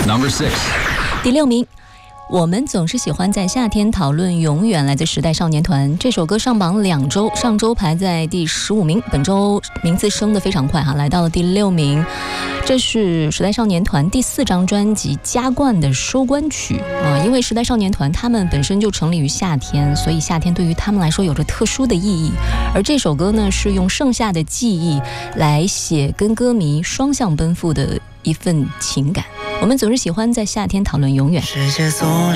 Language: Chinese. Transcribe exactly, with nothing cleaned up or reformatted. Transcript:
Number six， 第六名。我们总是喜欢在夏天讨论永远，来自时代少年团。这首歌上榜两周，上周排在第十五名，本周名次升得非常快哈，来到了第六名。这是时代少年团第四张专辑《加冠》的收官曲啊。因为时代少年团他们本身就成立于夏天，所以夏天对于他们来说有着特殊的意义。而这首歌呢，是用盛夏的记忆来写跟歌迷双向奔赴的一份情感。我们总是喜欢在夏天讨论永远。 世界所